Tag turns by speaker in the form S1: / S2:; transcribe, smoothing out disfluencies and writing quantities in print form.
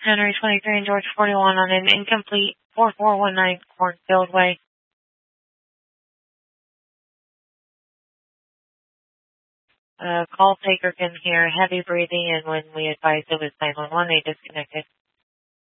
S1: Henry 23 and George 41 on an incomplete 4419 Cornfield Way. Call taker can hear heavy breathing, and when we advised it was 911, they disconnected.